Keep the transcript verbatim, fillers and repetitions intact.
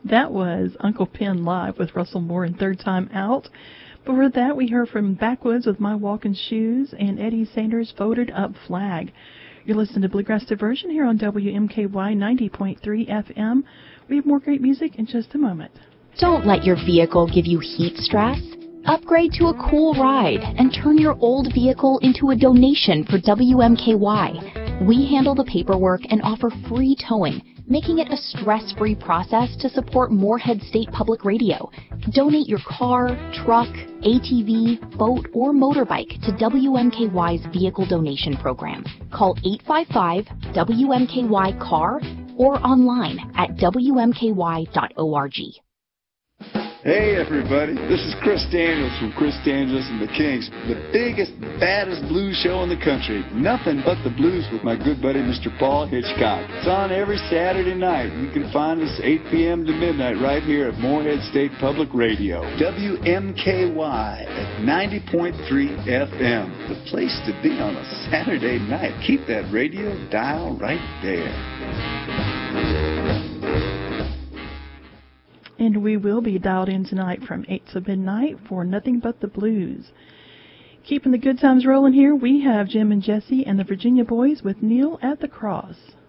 That was Uncle Pen Live with Russell Moore and Third Time Out. Before that, we heard from Backwoods with My Walking Shoes and Eddie Sanders' Folded Up Flag. You're listening to Bluegrass Diversion here on W M K Y ninety point three F M. We have more great music in just a moment. Don't let your vehicle give you heat stress. Upgrade to a cool ride and turn your old vehicle into a donation for W M K Y. We handle the paperwork and offer free towing, making it a stress-free process to support Moorhead State Public Radio. Donate your car, truck, A T V, boat, or motorbike to W M K Y's Vehicle Donation Program. Call eight five five W M K Y C A R or online at W M K Y dot org. Hey everybody, this is Chris Daniels from Chris Daniels and the Kings, the biggest, baddest blues show in the country. Nothing but the blues with my good buddy Mister Paul Hitchcock. It's on every Saturday night. You can find us eight p.m. to midnight right here at Moorhead State Public Radio. W M K Y at ninety point three F M. The place to be on a Saturday night. Keep that radio dial right there. And we will be dialed in tonight from eight to midnight for Nothing But the Blues. Keeping the good times rolling here, we have Jim and Jesse and the Virginia Boys with Kneel at the Cross.